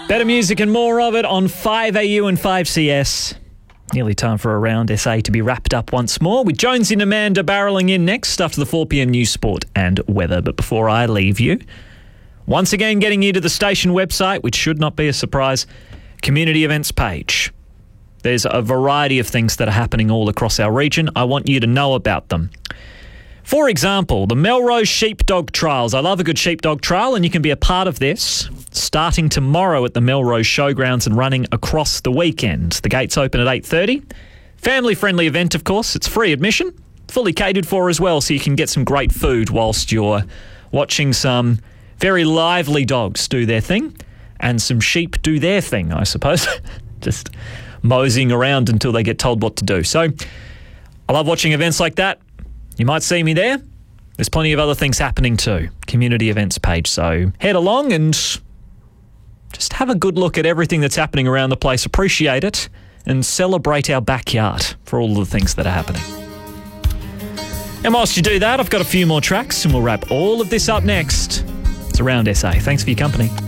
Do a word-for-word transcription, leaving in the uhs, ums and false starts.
Better music and more of it on five A U and five C S. Nearly time for Around S A to be wrapped up once more, with Jonesy and Amanda barrelling in next after the four p.m. news, sport and weather. But before I leave you, once again getting you to the station website, which should not be a surprise, community events page. There's a variety of things that are happening all across our region. I want you to know about them. For example, the Melrose Sheepdog Trials. I love a good sheepdog trial, and you can be a part of this starting tomorrow at the Melrose Showgrounds and running across the weekend. The gates open at eight thirty. Family-friendly event, of course. It's free admission, fully catered for as well, so you can get some great food whilst you're watching some very lively dogs do their thing and some sheep do their thing, I suppose. Just moseying around until they get told what to do. So I love watching events like that. You might see me there. There's plenty of other things happening too. Community events page. So head along and just have a good look at everything that's happening around the place. Appreciate it and celebrate our backyard for all of the things that are happening. And whilst you do that, I've got a few more tracks and we'll wrap all of this up next. It's Around S A. Thanks for your company.